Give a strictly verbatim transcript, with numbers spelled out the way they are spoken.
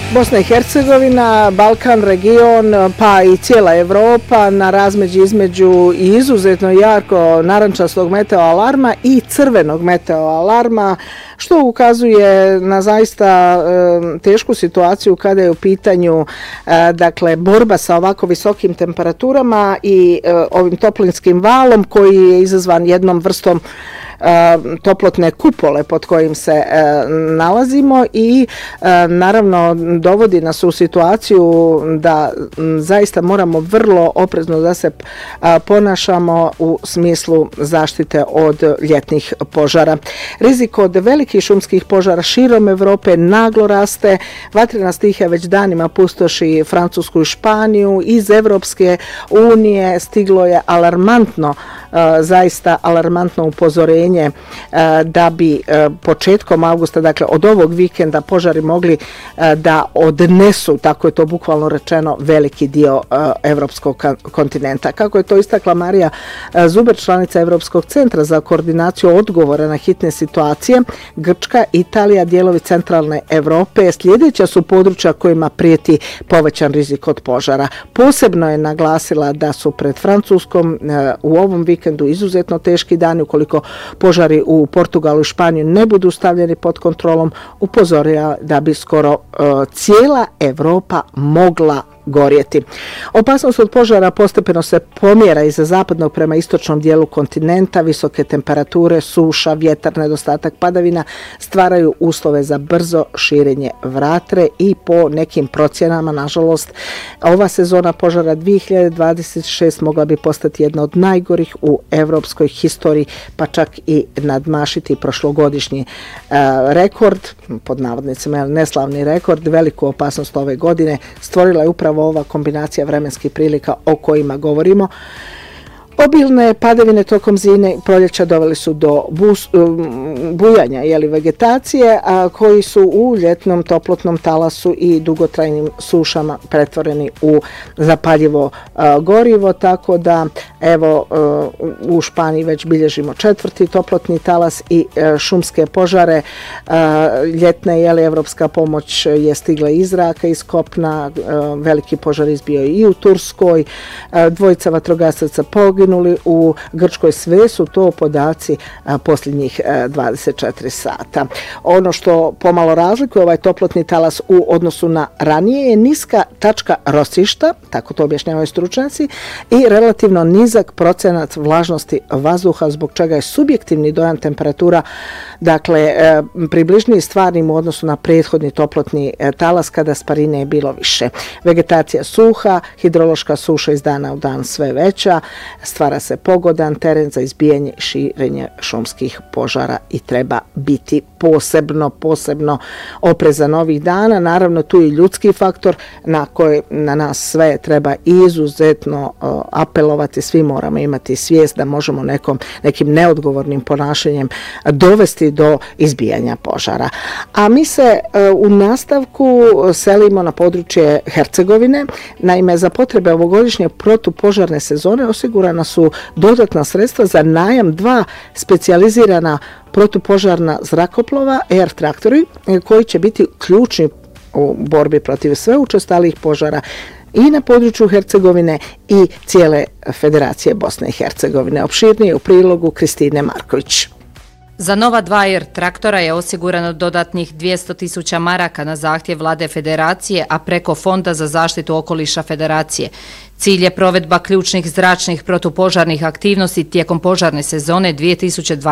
Bosna i Hercegovina, Balkan, region, pa i cijela Evropa na razmeđi između izuzetno jarko narančastog meteo alarma i crvenog meteo alarma, što ukazuje na zaista e, tešku situaciju kada je u pitanju e, dakle borba sa ovako visokim temperaturama i e, ovim toplinskim valom koji je izazvan jednom vrstom toplotne kupole pod kojim se e, nalazimo i e, naravno dovodi nas u situaciju da m, zaista moramo vrlo oprezno da se a, ponašamo u smislu zaštite od ljetnih požara. Rizik od velikih šumskih požara širom Evrope naglo raste. Vatrena stihija već danima pustoši Francusku i Španiju. Iz Evropske unije stiglo je alarmantno, a, zaista alarmantno upozorenje da bi početkom avgusta, dakle od ovog vikenda, požari mogli da odnesu, tako je to bukvalno rečeno, veliki dio evropskog kontinenta. Kako je to istakla Marija Zuber, članica Evropskog centra za koordinaciju odgovora na hitne situacije, Grčka, Italija, dijelovi centralne Evrope sljedeća su područja kojima prijeti povećan rizik od požara. Posebno je naglasila da su pred Francuskom u ovom vikendu izuzetno teški dani ukoliko požari u Portugalu i Španiju ne budu stavljeni pod kontrolom, upozorila da bi skoro uh, cijela Evropa mogla gorjeti. Opasnost od požara postepeno se pomjera iz zapadnog prema istočnom dijelu kontinenta. Visoke temperature, suša, vjetar, nedostatak padavina stvaraju uslove za brzo širenje vatre i po nekim procjenama, nažalost, ova sezona požara dvije hiljade dvadeset šeste mogla bi postati jedna od najgorih u evropskoj historiji, pa čak i nadmašiti prošlogodišnji uh, rekord, pod navodnicima neslavni rekord. Veliku opasnost ove godine stvorila je upravo ova kombinacija vremenskih prilika o kojima govorimo. Obilne padavine tokom zime i proljeća doveli su do bus, bujanja jeli, vegetacije, a koji su u ljetnom toplotnom talasu i dugotrajnim sušama pretvoreni u zapaljivo a, gorivo, tako da evo a, u Španiji već bilježimo četvrti toplotni talas i a, šumske požare. A, ljetna jeli, evropska pomoć je stigla iz zraka, iz kopna, a, veliki požar izbio i u Turskoj, a, dvojica vatrogasaca poginuli u Grčkoj. Sve su to podaci a, posljednjih a, dvadeset četiri sata. Ono što pomalo razlikuje ovaj toplotni talas u odnosu na ranije je niska tačka rosišta, tako to objašnjavaju stručnjaci, i relativno nizak procenat vlažnosti vazduha, zbog čega je subjektivni dojam temperatura dakle e, približniji stvarnim u odnosu na prethodni toplotni e, talas kada sparine je bilo više. Vegetacija suha, hidrološka suša iz dana u dan sve veća, stvara se pogodan teren za izbijanje i širenje šumskih požara i treba biti posebno, posebno oprezan ovih dana. Naravno, tu i ljudski faktor na koji na nas sve treba izuzetno uh, apelovati. Svi moramo imati svijest da možemo nekom, nekim neodgovornim ponašanjem dovesti do izbijanja požara. A mi se uh, u nastavku selimo na područje Hercegovine. Naime, za potrebe ovogodišnje protupožarne sezone osigurana su dodatna sredstva za najam dva specijalizirana protupožarna zrakoplova, air traktori, koji će biti ključni u borbi protiv sve učestalijih požara i na području Hercegovine i cijele Federacije Bosne i Hercegovine. Opširnije u prilogu Kristine Marković. Za nova dva air traktora je osigurano dodatnih dvjesto tisuća maraka na zahtjev vlade Federacije, a preko Fonda za zaštitu okoliša Federacije. Cilj je provedba ključnih zračnih protupožarnih aktivnosti tijekom požarne sezone dvije tisuće dvadeset